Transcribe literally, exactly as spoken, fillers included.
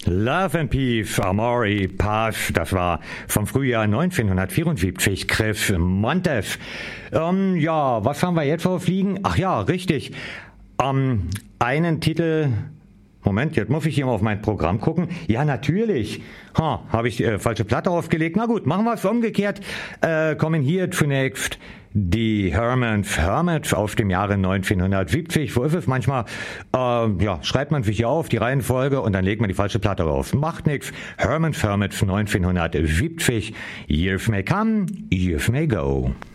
Love and Peace, Amore, Paz, das war vom Frühjahr neunzehnhundertvierundsiebzig, Chris Montev. Ähm, ja, was haben wir jetzt vorfliegen? Ach ja, richtig. Ähm, einen Titel... Moment, jetzt muss ich hier mal auf mein Programm gucken. Ja, natürlich. Ha, habe ich äh, falsche Platte aufgelegt. Na gut, machen wir es umgekehrt. Äh, kommen hier zunächst die Herman's Hermit aus dem Jahre neunzehnhundertsiebzig. So ist es manchmal. Äh, ja, schreibt man sich hier auf, die Reihenfolge, und dann legt man die falsche Platte raus. Macht nichts. Herman's Hermit neunzehnhundertsiebzig. Years may come, years may go.